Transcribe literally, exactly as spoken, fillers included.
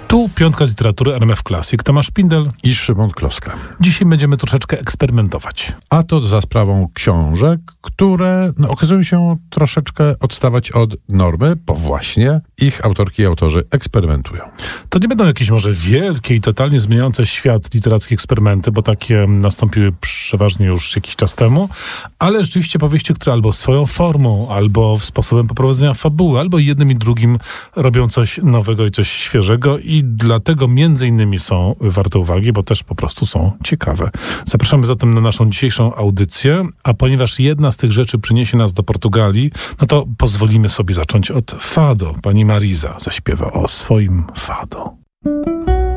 Tu piątka z literatury R M F Classic. Tomasz Szpindel i Szymon Kloska. Dzisiaj będziemy troszeczkę eksperymentować. A to za sprawą książek, które no, okazują się troszeczkę odstawać od normy, bo właśnie ich autorki i autorzy eksperymentują. To nie będą jakieś może wielkie i totalnie zmieniające świat literackie eksperymenty, bo takie nastąpiły przeważnie już jakiś czas temu, ale rzeczywiście powieści, które albo swoją formą, albo sposobem poprowadzenia fabuły, albo jednym i drugim robią coś nowego i coś świeżego i dlatego między innymi są warte uwagi, bo też po prostu są ciekawe. Zapraszamy zatem na naszą dzisiejszą audycję, a ponieważ jedna z tych rzeczy przyniesie nas do Portugalii, no to pozwolimy sobie zacząć od fado. Pani Marisa zaśpiewa o swoim fado.